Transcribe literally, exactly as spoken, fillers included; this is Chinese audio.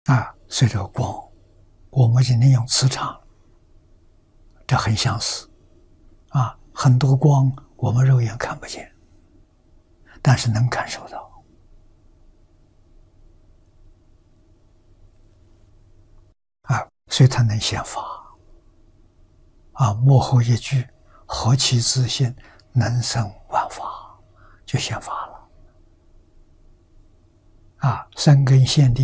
啊，所以这个光，我们今天用磁场，这很相似啊。很多光我们肉眼看不见，但是能感受到啊，所以它能显法啊。幕后一句，何其自性，能生万法，就显法了啊。三根现地